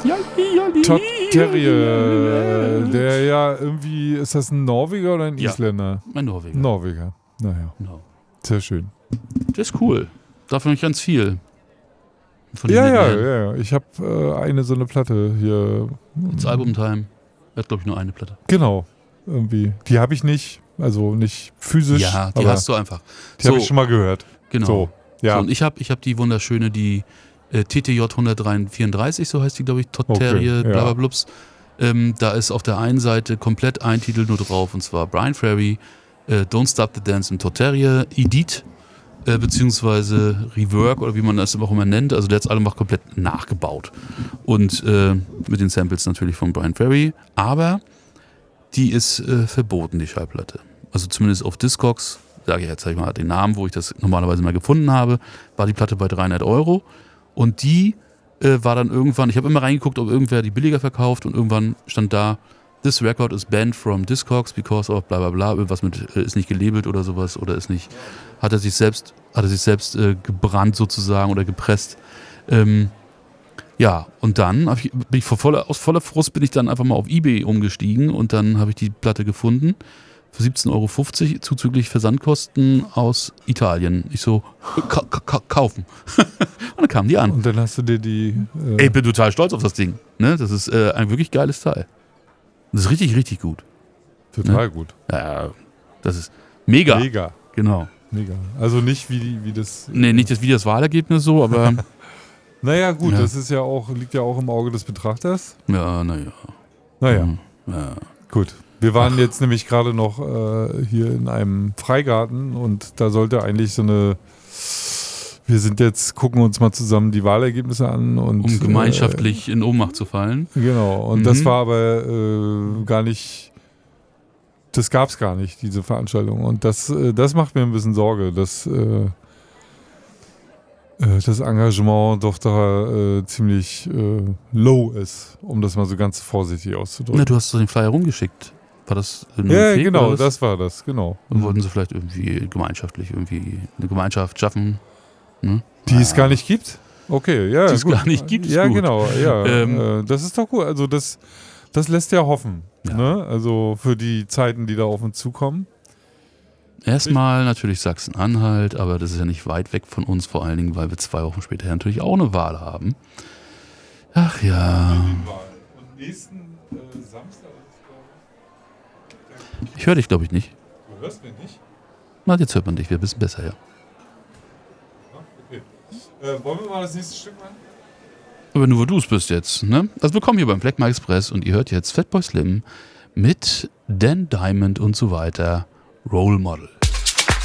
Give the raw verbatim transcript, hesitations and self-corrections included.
Todd Terje, der ja irgendwie, ist das ein Norweger oder ein Ja, Isländer? Ein Norweger. Norweger, naja, Genau. sehr schön. Das ist cool. Davon ich ganz viel. Von den Ja, ja, Hitman. ja, ja, ich habe äh, eine so eine Platte hier. Das Album-Time. Er hat, glaube ich, nur eine Platte. Genau, irgendwie. Die habe ich nicht, also nicht physisch, Ja, die aber hast du einfach. die habe ich schon mal gehört. Genau. So, ja. So, und ich habe ich hab die wunderschöne, die äh, T T J hundertvierunddreißig, so heißt die, glaube ich, Todd Okay, Terje, ja. blablablups. Ähm, da ist auf der einen Seite komplett ein Titel nur drauf, und zwar Brian Ferry, äh, Don't Stop the Dance im Todd Terje, Edit, äh, beziehungsweise Rework oder wie man das auch immer nennt. Also der hat es alle mal komplett nachgebaut. Und äh, mit den Samples natürlich von Brian Ferry. Aber die ist äh, verboten, die Schallplatte. Also zumindest auf Discogs, sage ich jetzt sag ich mal den Namen, wo ich das normalerweise mal gefunden habe, war die Platte bei dreihundert Euro. Und die äh, war dann irgendwann, ich habe immer reingeguckt, ob irgendwer die billiger verkauft, und irgendwann stand da, this record is banned from Discogs because of bla bla bla, irgendwas mit, äh, ist nicht gelabelt oder sowas, oder ist nicht, hat er sich selbst, hat er sich selbst äh, gebrannt sozusagen oder gepresst. Ähm, ja, und dann hab ich, bin ich vor voller, aus voller Frust bin ich dann einfach mal auf eBay umgestiegen, und dann habe ich die Platte gefunden für siebzehn Euro fünfzig zuzüglich Versandkosten aus Italien. Ich so, ka ka kaufen. Und dann kamen die an. Und dann hast du dir die... Äh Ey, ich bin total stolz auf das Ding. Ne? Das ist äh, ein wirklich geiles Teil. Das ist richtig, richtig gut. total ne? gut. Ja, das ist mega. Mega. Genau. Mega. Also nicht wie, die, wie das... Nee, nicht das, wie das Wahlergebnis so, aber Naja, gut, Ja. das ist ja auch, liegt ja auch im Auge des Betrachters. ja, naja. Naja, Mhm. Ja. gut. Wir waren jetzt nämlich gerade noch äh, hier in einem Freigarten, und da sollte eigentlich so eine... Wir sind jetzt, gucken uns mal zusammen die Wahlergebnisse an. Und, Um gemeinschaftlich in Ohnmacht zu fallen. Äh, genau, und Mhm. das war aber äh, gar nicht... Das gab es gar nicht, diese Veranstaltung. Und das, äh, das macht mir ein bisschen Sorge, dass äh, äh, das Engagement doch da äh, ziemlich äh, low ist, um das mal so ganz vorsichtig auszudrücken. Na, du hast doch den Flyer rumgeschickt. War das ein Ja, Fake genau, oder was? das war das, genau. Und wollten sie vielleicht irgendwie gemeinschaftlich irgendwie eine Gemeinschaft schaffen? Ne? Die es Ja. gar nicht gibt? Okay, ja, Die es gut. gar nicht gibt, ist Ja, gut. genau, ja. Ähm. äh, das ist doch gut. Also das, das lässt ja hoffen. Ja. Ne? Also für die Zeiten, die da auf uns zukommen. Erstmal natürlich Sachsen-Anhalt, aber das ist ja nicht weit weg von uns, vor allen Dingen, weil wir zwei Wochen später natürlich auch eine Wahl haben. Ach ja. Und nächsten äh, Samstag Ich höre dich, glaube ich, nicht. Du hörst mich nicht? Na, jetzt hört man dich, wir wissen besser, ja. Okay. Äh, wollen wir mal das nächste Stück machen? Aber nur, wo du es bist jetzt, ne? Also willkommen hier beim Fleckma Express, und ihr hört jetzt Fatboy Slim mit Dan Diamond und so weiter, Role Model.